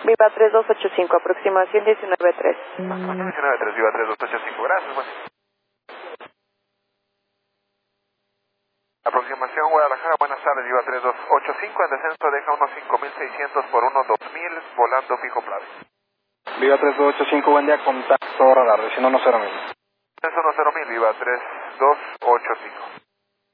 Viva 3285, aproximación 193. 193, Viva 3285, gracias, bueno. Aproximación Guadalajara, buenas tardes, Viva 3285, en descenso deja unos 5600 por unos 2000, volando fijo Plaza. Viva 3285, buen día, contacto radar, diciendo 10.000. Descenso 10.000, Viva 3285.